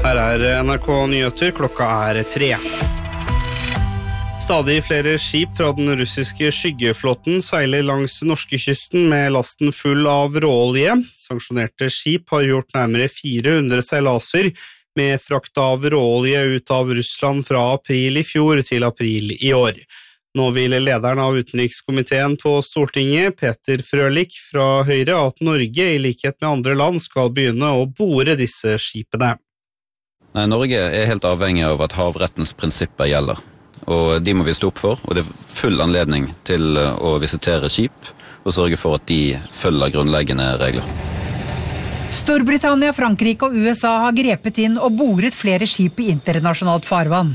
Her NRK Nyheter, klokka 3. Stadig flere skip fra den russiske skyggeflåten seiler langs norskekysten med lasten full av råolje. Sanksjonerte skip har gjort nærmere 400 seilaser med frakt av råolje ut av Russland fra april i fjor til april i år. Nå vil lederen av utenrikskomiteen på Stortinget, Peter Frølich fra Høyre, at Norge i likhet med andre land skal begynne å bore disse skipene. Nei, Norge er helt avhengig av at havrettens prinsipper gjelder, og de må vi stå opp for, og det er full anledning til å visitere skip og sørge for at de følger grunnleggende regler. Storbritannia, Frankrike og USA har grepet inn og boret flere skip i internasjonalt farvann.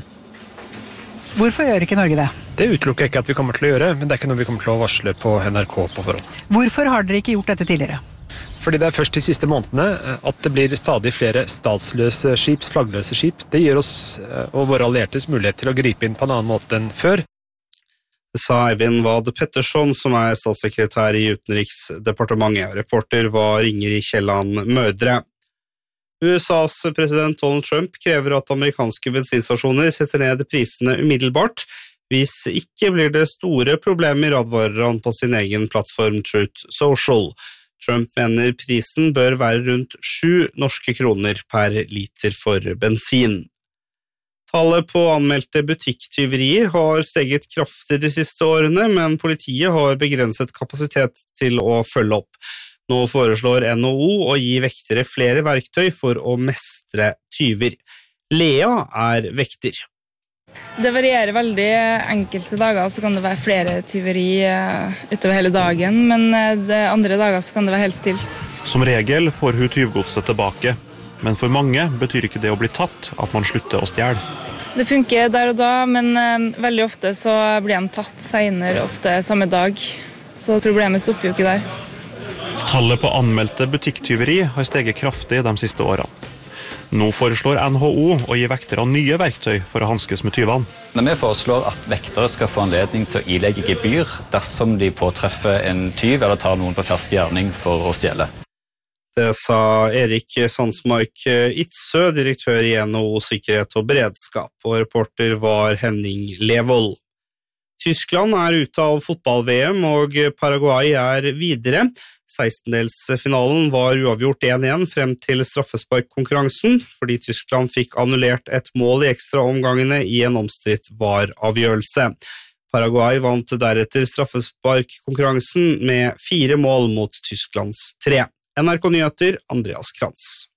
Hvorfor gjør ikke Norge det? Det utelukker jeg ikke at vi kommer til å gjøre, men det er ikke noe vi kommer til å varsle på NRK på forhånd. Hvorfor har dere ikke gjort dette tidligere? Fordi det er først de siste månedene at det blir stadig flere statsløse skip, flaggløse skip. Det gir oss og våre alliertes mulighet til å gripe inn på en annen måte enn før. Det sa Eivind Vad Pettersson, som er statssekretær i Utenriksdepartementet. Reporter var Ingrid Kielland Mødre. USAs president Donald Trump krever at amerikanske bensinstasjoner setter ned prisene umiddelbart. Hvis ikke blir det store problemer, advarer han på sin egen plattform Truth Social. Trump mener prisen bør være rundt 7 norske kroner per liter for bensin. Tallet på anmeldte butikktyverier har steget kraftig de siste årene, men politiet har begrenset kapasitet til å følge opp. Nå foreslår NHO å gi vektere flere verktøy for å mestre tyver. Lea er vekter. Det varierer veldig. Enkelte dager så kan det være flere tyveri utover hele dagen, men andre dager så kan det være helt stilt. Som regel får hun tyvgodset tilbake, men for mange betyr ikke det å bli tatt at man slutter å stjele. Det funker der og da, men veldig ofte så blir de tatt senere, ofte samme dag, så problemet stopper jo ikke der. Tallet på anmeldte butikktyveri har steget kraftig de siste årene. Nå foreslår NHO å gi vektere nye verktøy for å hanskes med tyvene. Vi foreslår at vektere skal få anledning til å ilegge gebyr dersom de påtreffer en tyv eller tar noen på fersk gjerning for å stjele. Det sa Erik Sandsmark Itzø, direktør i NHO Sikkerhet og Beredskap, og reporter var Henning Levold. Tyskland er ute av fotball-VM, og Paraguay er videre. 16-delsfinalen var uavgjort 1-1 frem til straffesparkkonkurransen, fordi Tyskland fikk annullert et mål i ekstra omgangene i en omstridt VAR-avgjørelse. Paraguay vant deretter straffesparkkonkurransen med 4 mål mot Tysklands 3. NRK Nyheter, Andreas Krantz.